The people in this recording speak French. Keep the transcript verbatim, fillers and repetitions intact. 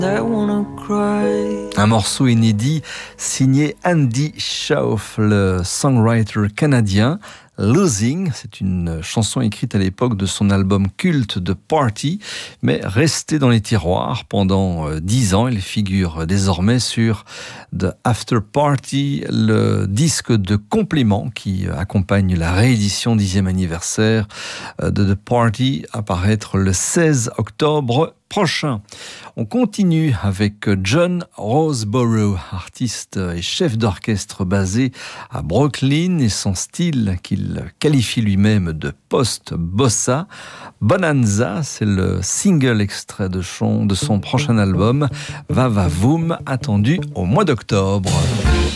Un morceau inédit signé Andy Shauf, le songwriter canadien. Losing, c'est une chanson écrite à l'époque de son album culte The Party, mais restée dans les tiroirs pendant dix ans. Il figure désormais sur The After Party, le disque de complément qui accompagne la réédition dixième anniversaire de The Party, à paraître le seize octobre prochain. On continue avec John Roseborough, artiste et chef d'orchestre basé à Brooklyn, et son style qu'il qualifie lui-même de post-bossa. Bonanza, c'est le single extrait de son, de son prochain album Va Va Voom, attendu au mois d'octobre.